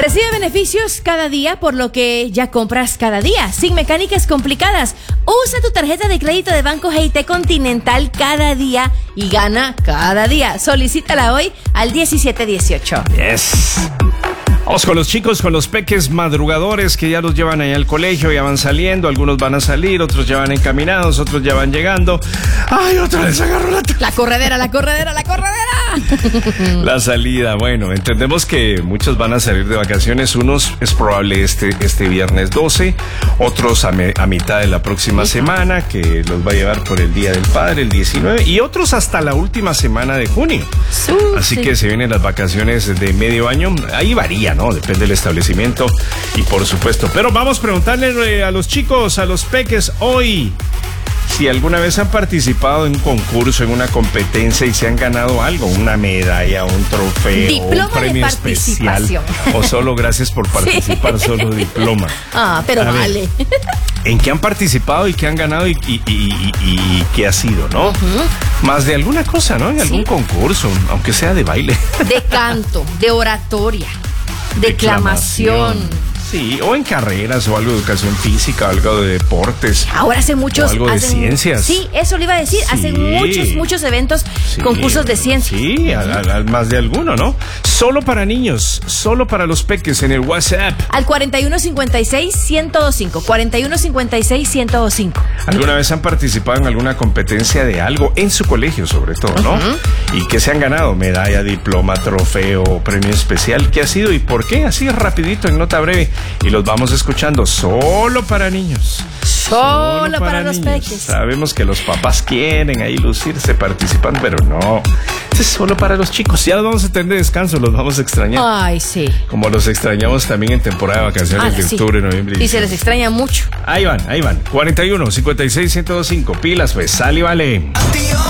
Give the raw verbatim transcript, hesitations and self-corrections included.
Recibe beneficios cada día por lo que ya compras cada día, sin mecánicas complicadas. Usa tu tarjeta de crédito de Banco G I T Continental cada día y gana cada día. Solicítala hoy al diecisiete dieciocho. Yes. Vamos con los chicos, con los peques madrugadores que ya los llevan ahí al colegio, ya van saliendo, algunos van a salir, otros ya van encaminados, otros ya van llegando. ¡Ay, otra vez agarró la... La corredera, la corredera, la corredera! La salida, bueno, entendemos que muchos van a salir de vacaciones, unos es probable este, este viernes doce, otros a, me, a mitad de la próxima semana, que los va a llevar por el Día del Padre, el diecinueve, y otros hasta la última semana de junio. Sí, Así sí. que se vienen las vacaciones de medio año, ahí varía, ¿no? Depende del establecimiento y por supuesto. Pero vamos a preguntarle a los chicos, a los peques hoy, si alguna vez han participado en un concurso, en una competencia y se han ganado algo, una medalla, un trofeo, diploma un premio especial, o solo gracias por participar, sí. solo diploma. Ah, pero a vale. Ver, ¿en qué han participado y qué han ganado y, y, y, y, y qué ha sido, no? Uh-huh. Más de alguna cosa, ¿no? En algún sí. concurso, aunque sea de baile. De canto, de oratoria, declamación. Declamación. Sí, o en carreras o algo de educación física, algo de deportes. Ahora hace muchos. O algo de hacen, ciencias. Sí, eso le iba a decir. Sí. Hacen muchos, muchos eventos, sí. concursos de ciencia. Sí, a, a, a, más de alguno, ¿no? Solo para niños, solo para los peques en el WhatsApp. Al cuarenta y uno cincuenta y seis, ciento veinticinco. cuarenta y uno cincuenta y seis, ciento veinticinco. ¿Alguna vez han participado en alguna competencia de algo en su colegio, sobre todo, no? Uh-huh. ¿Y qué se han ganado? Medalla, diploma, trofeo, premio especial. ¿Qué ha sido y por qué? Así rapidito, en nota breve. Y los vamos escuchando solo para niños. Solo, solo para, para los peques. Sabemos que los papás quieren ahí lucirse participando, pero no. Este es solo para los chicos. Ya los vamos a tener de descanso, los vamos a extrañar. Ay, sí. Como los extrañamos también en temporada de vacaciones ah, de sí. octubre, noviembre. Y, y se les extraña mucho. Ahí van, ahí van. cuarenta y uno cincuenta y seis, ciento veinticinco. Pilas, pues, sal y vale. Adiós.